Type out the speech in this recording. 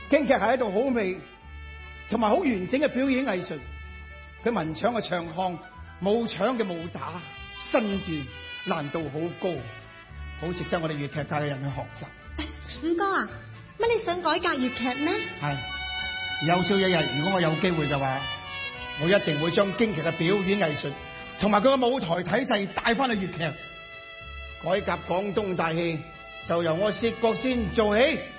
京劇係一道好味同埋好完整嘅表演藝術。佢文場嘅唱腔，武場嘅武打，身段難度好高，好值得我哋粵劇界嘅人去學習。 五哥啊，乜你想改革粵劇咩？係， 有朝一日如果我有機會嘅話，我一定會將京劇嘅表演藝術同埋佢嘅舞台體制帶翻去粵劇，改革廣東大戲就由我薛覺先做起。